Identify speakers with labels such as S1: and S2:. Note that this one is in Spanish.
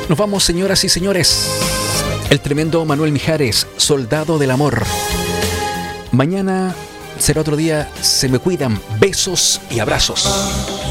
S1: Nos vamos, señoras y señores. El tremendo Manuel Mijares, Soldado del Amor. Mañana será otro día. Se me cuidan. Besos y abrazos.